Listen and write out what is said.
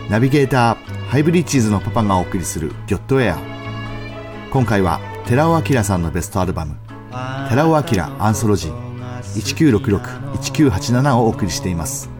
ナビゲーターハイブリッジーズのパパがお送りするギョットエア。今回は寺尾明さんのベストアルバム寺尾明アンソロジー1966-1987をお送りしています。